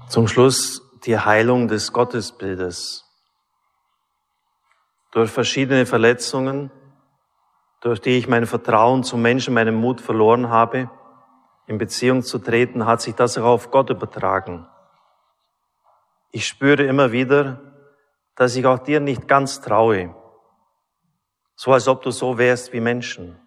Zum Schluss die Heilung des Gottesbildes. Durch verschiedene Verletzungen, durch die ich mein Vertrauen zum Menschen, meinen Mut verloren habe, in Beziehung zu treten, hat sich das auch auf Gott übertragen. Ich spüre immer wieder, dass ich auch dir nicht ganz traue, so als ob du so wärst wie Menschen.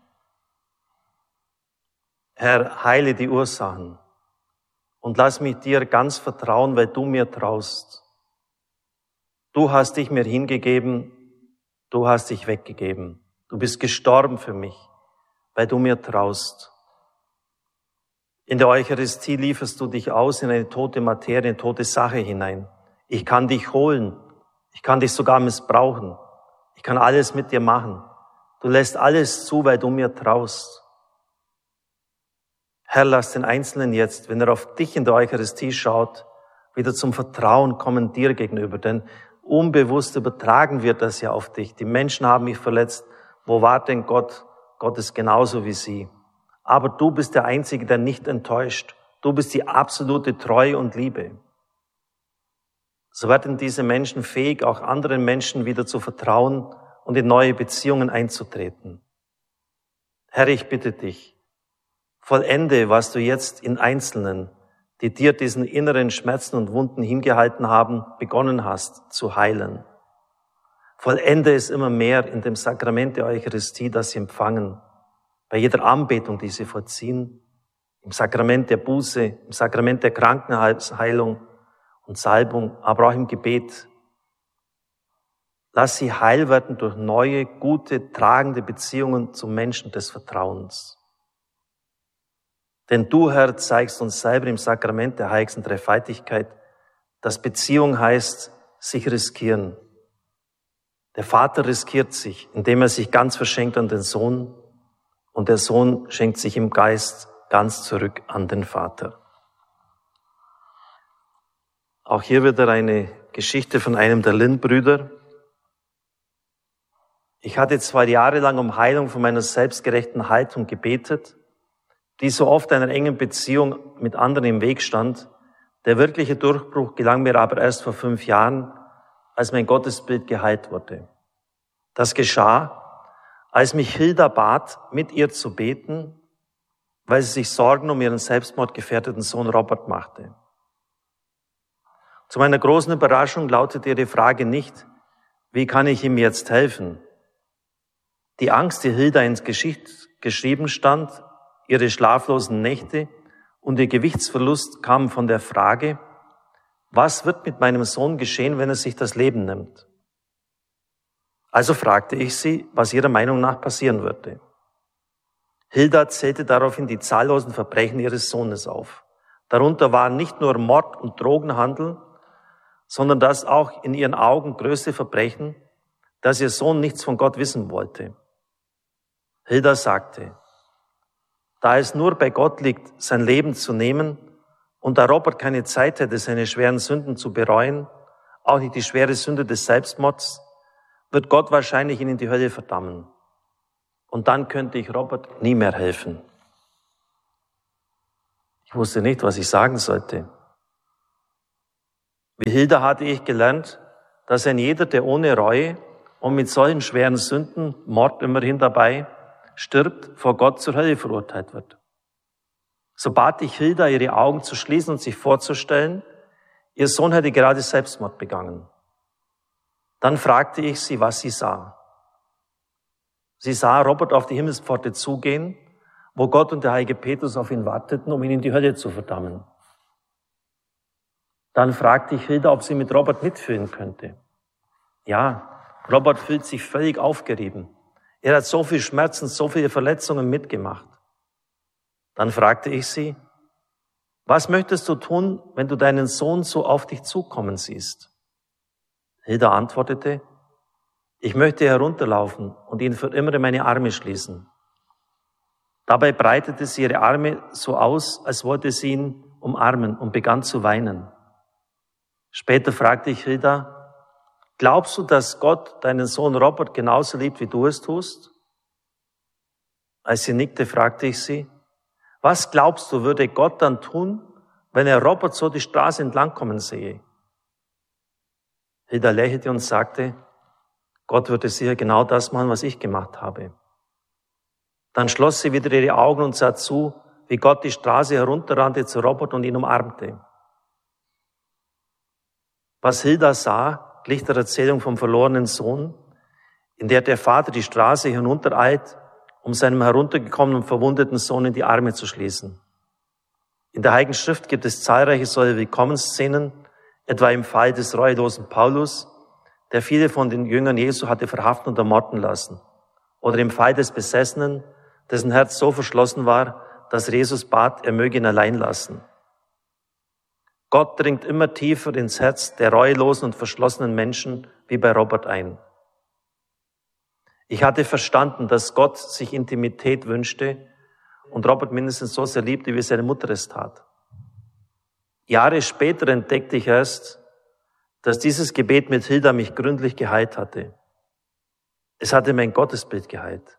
Herr, heile die Ursachen und lass mich dir ganz vertrauen, weil du mir traust. Du hast dich mir hingegeben, du hast dich weggegeben. Du bist gestorben für mich, weil du mir traust. In der Eucharistie lieferst du dich aus in eine tote Materie, in tote Sache hinein. Ich kann dich holen, ich kann dich sogar missbrauchen, ich kann alles mit dir machen. Du lässt alles zu, weil du mir traust. Herr, lass den Einzelnen jetzt, wenn er auf dich in der Eucharistie schaut, wieder zum Vertrauen kommen dir gegenüber, denn unbewusst übertragen wir das ja auf dich. Die Menschen haben mich verletzt. Wo war denn Gott? Gott ist genauso wie sie. Aber du bist der Einzige, der nicht enttäuscht. Du bist die absolute Treue und Liebe. So werden diese Menschen fähig, auch anderen Menschen wieder zu vertrauen und in neue Beziehungen einzutreten. Herr, ich bitte dich, vollende, was du jetzt in Einzelnen, die dir diesen inneren Schmerzen und Wunden hingehalten haben, begonnen hast zu heilen. Vollende es immer mehr in dem Sakrament der Eucharistie, das sie empfangen, bei jeder Anbetung, die sie vollziehen, im Sakrament der Buße, im Sakrament der Krankenheilung und Salbung, aber auch im Gebet. Lass sie heil werden durch neue, gute, tragende Beziehungen zum Menschen des Vertrauens. Denn du, Herr, zeigst uns selber im Sakrament der heiligsten Dreifaltigkeit, dass Beziehung heißt, sich riskieren. Der Vater riskiert sich, indem er sich ganz verschenkt an den Sohn, und der Sohn schenkt sich im Geist ganz zurück an den Vater. Auch hier wieder eine Geschichte von einem der Lind-Brüder. Ich hatte 2 Jahre lang um Heilung von meiner selbstgerechten Haltung gebetet, die so oft einer engen Beziehung mit anderen im Weg stand. Der wirkliche Durchbruch gelang mir aber erst vor 5 Jahren, als mein Gottesbild geheilt wurde. Das geschah, als mich Hilda bat, mit ihr zu beten, weil sie sich Sorgen um ihren selbstmordgefährdeten Sohn Robert machte. Zu meiner großen Überraschung lautete ihre Frage nicht, wie kann ich ihm jetzt helfen? Die Angst, die Hilda ins Gesicht geschrieben stand, ihre schlaflosen Nächte und ihr Gewichtsverlust kamen von der Frage, was wird mit meinem Sohn geschehen, wenn er sich das Leben nimmt? Also fragte ich sie, was ihrer Meinung nach passieren würde. Hilda zählte daraufhin die zahllosen Verbrechen ihres Sohnes auf. Darunter waren nicht nur Mord und Drogenhandel, sondern das auch in ihren Augen größte Verbrechen, dass ihr Sohn nichts von Gott wissen wollte. Hilda sagte, da es nur bei Gott liegt, sein Leben zu nehmen und da Robert keine Zeit hätte, seine schweren Sünden zu bereuen, auch nicht die schwere Sünde des Selbstmords, wird Gott wahrscheinlich ihn in die Hölle verdammen. Und dann könnte ich Robert nie mehr helfen. Ich wusste nicht, was ich sagen sollte. Wie Hilda hatte ich gelernt, dass ein jeder, der ohne Reue und mit solchen schweren Sünden, Mord immerhin dabei, stirbt, vor Gott zur Hölle verurteilt wird. So bat ich Hilda, ihre Augen zu schließen und sich vorzustellen, ihr Sohn hätte gerade Selbstmord begangen. Dann fragte ich sie, was sie sah. Sie sah Robert auf die Himmelspforte zugehen, wo Gott und der heilige Petrus auf ihn warteten, um ihn in die Hölle zu verdammen. Dann fragte ich Hilda, ob sie mit Robert mitfühlen könnte. Ja, Robert fühlt sich völlig aufgerieben. Er hat so viel Schmerzen, so viele Verletzungen mitgemacht. Dann fragte ich sie, was möchtest du tun, wenn du deinen Sohn so auf dich zukommen siehst? Hilda antwortete, ich möchte herunterlaufen und ihn für immer in meine Arme schließen. Dabei breitete sie ihre Arme so aus, als wollte sie ihn umarmen und begann zu weinen. Später fragte ich Hilda, glaubst du, dass Gott deinen Sohn Robert genauso liebt, wie du es tust? Als sie nickte, fragte ich sie, was glaubst du, würde Gott dann tun, wenn er Robert so die Straße entlang kommen sehe. Hilda lächelte und sagte, Gott würde sicher genau das machen, was ich gemacht habe. Dann schloss sie wieder ihre Augen und sah zu, wie Gott die Straße herunterrannte zu Robert und ihn umarmte. Was Hilda sah, glich der Erzählung vom verlorenen Sohn, in der der Vater die Straße hinuntereilt, um seinem heruntergekommenen und verwundeten Sohn in die Arme zu schließen. In der Heiligen Schrift gibt es zahlreiche solche Willkommensszenen, etwa im Fall des reuelosen Paulus, der viele von den Jüngern Jesu hatte verhaften und ermorden lassen. Oder im Fall des Besessenen, dessen Herz so verschlossen war, dass Jesus bat, er möge ihn allein lassen. Gott dringt immer tiefer ins Herz der reuelosen und verschlossenen Menschen wie bei Robert ein. Ich hatte verstanden, dass Gott sich Intimität wünschte und Robert mindestens so sehr liebte, wie seine Mutter es tat. Jahre später entdeckte ich erst, dass dieses Gebet mit Hilda mich gründlich geheilt hatte. Es hatte mein Gottesbild geheilt.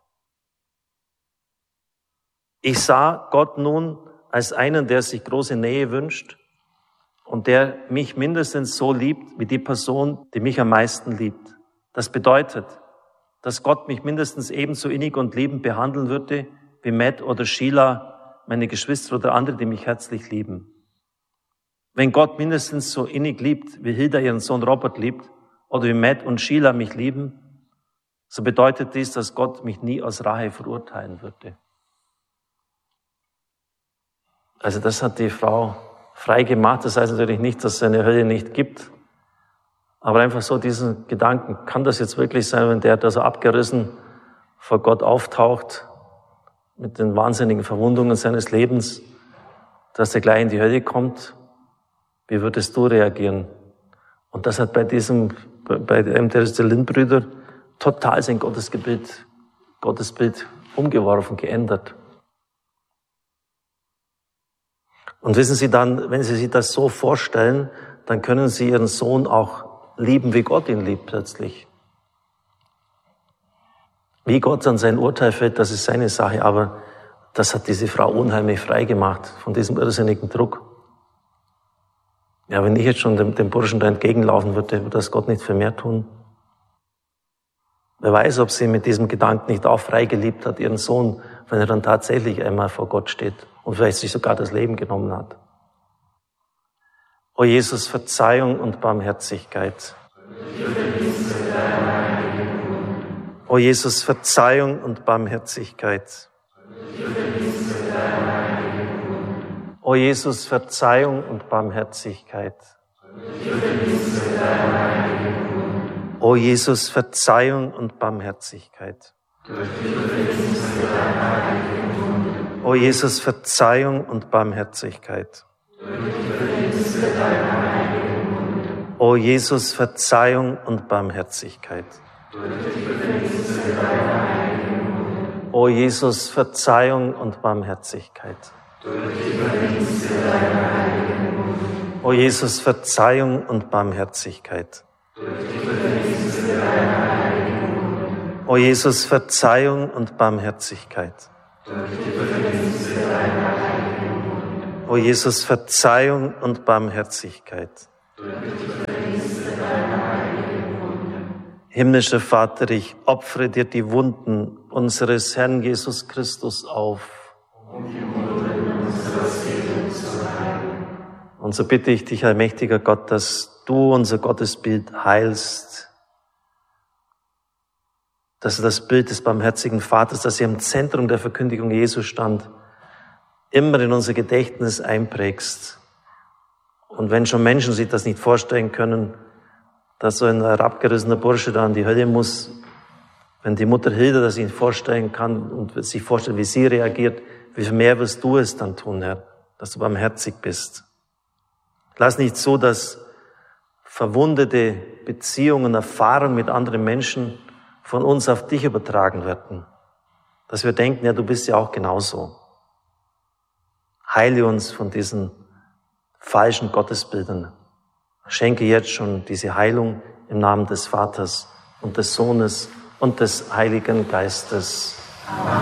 Ich sah Gott nun als einen, der sich große Nähe wünscht und der mich mindestens so liebt wie die Person, die mich am meisten liebt. Das bedeutet, dass Gott mich mindestens ebenso innig und liebend behandeln würde wie Matt oder Sheila, meine Geschwister oder andere, die mich herzlich lieben. Wenn Gott mindestens so innig liebt, wie Hilda ihren Sohn Robert liebt oder wie Matt und Sheila mich lieben, so bedeutet dies, dass Gott mich nie aus Rache verurteilen würde. Also das hat die Frau frei gemacht. Das heißt natürlich nicht, dass es eine Hölle nicht gibt. Aber einfach so diesen Gedanken, kann das jetzt wirklich sein, wenn der da so abgerissen vor Gott auftaucht, mit den wahnsinnigen Verwundungen seines Lebens, dass er gleich in die Hölle kommt? Wie würdest du reagieren? Und das hat bei einem der Lindbrüder total sein Gottesbild umgeworfen, geändert. Und wissen Sie dann, wenn Sie sich das so vorstellen, dann können Sie Ihren Sohn auch lieben, wie Gott ihn liebt plötzlich. Wie Gott an sein Urteil fällt, das ist seine Sache, aber das hat diese Frau unheimlich frei gemacht von diesem irrsinnigen Druck. Ja, wenn ich jetzt schon dem Burschen da entgegenlaufen würde, würde das Gott nicht für mehr tun. Wer weiß, ob sie mit diesem Gedanken nicht auch frei geliebt hat, ihren Sohn, wenn er dann tatsächlich einmal vor Gott steht und vielleicht sich sogar das Leben genommen hat. O Jesus, Verzeihung und Barmherzigkeit. O Jesus, Verzeihung und Barmherzigkeit. O Jesus, Verzeihung und Barmherzigkeit. O Jesus, Verzeihung und Barmherzigkeit. O Jesus, Verzeihung und Barmherzigkeit. O Jesus, Verzeihung und Barmherzigkeit. O Jesus, Verzeihung und Barmherzigkeit. O Jesus, Verzeihung und Barmherzigkeit. O Jesus, Verzeihung und Barmherzigkeit. O Jesus, Verzeihung und Barmherzigkeit. Himmlischer Vater, ich opfere dir die Wunden unseres Herrn Jesus Christus auf. Und so bitte ich dich, allmächtiger Gott, dass du unser Gottesbild heilst, dass du das Bild des barmherzigen Vaters, das hier im Zentrum der Verkündigung Jesu stand, immer in unser Gedächtnis einprägst. Und wenn schon Menschen sich das nicht vorstellen können, dass so ein herabgerissener Bursche da in die Hölle muss, wenn die Mutter Hilda das sich vorstellen kann und sich vorstellt, wie sie reagiert, wie viel mehr wirst du es dann tun, Herr, dass du barmherzig bist. Lass nicht so, dass verwundete Beziehungen und Erfahrungen mit anderen Menschen von uns auf dich übertragen werden. Dass wir denken, ja, du bist ja auch genauso. Heile uns von diesen falschen Gottesbildern. Schenke jetzt schon diese Heilung im Namen des Vaters und des Sohnes und des Heiligen Geistes. Amen.